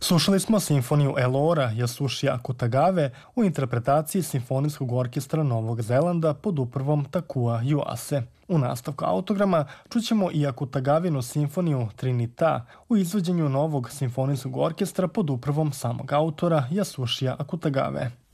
Slušali smo simfoniju Elora Yasushija Akutagave u interpretaciji Simfonijskog orkestra Novog Zelanda pod upravom Takua Yuase. U nastavku autograma čućemo i Akutagavinu simfoniju Trinita u izvođenju Novog simfonijskog orkestra pod upravom samog autora Yasushija Akutagave.